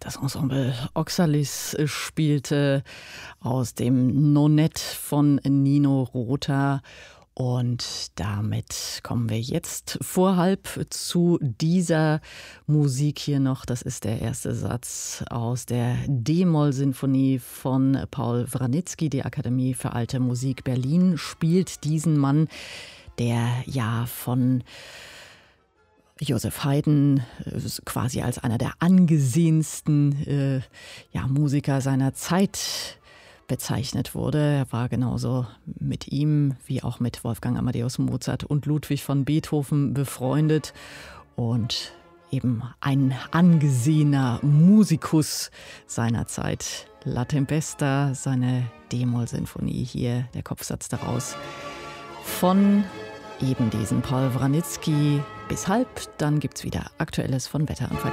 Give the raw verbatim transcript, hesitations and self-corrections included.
Das Ensemble Oxalis spielte aus dem Nonett von Nino Rota. Und damit kommen wir jetzt vor halb zu dieser Musik hier noch. Das ist der erste Satz aus der D-Moll-Sinfonie von Paul Wranitzky. Die Akademie für Alte Musik Berlin spielt diesen Mann, der ja von Joseph Haydn quasi als einer der angesehensten äh, ja, Musiker seiner Zeit bezeichnet wurde. Er war genauso mit ihm wie auch mit Wolfgang Amadeus Mozart und Ludwig von Beethoven befreundet und eben ein angesehener Musikus seiner Zeit. La Tempesta, seine D-Moll-Sinfonie hier, der Kopfsatz daraus von eben diesen Paul Wranitzky bis halb. Dann gibt's wieder Aktuelles von Wetter und Verkehr.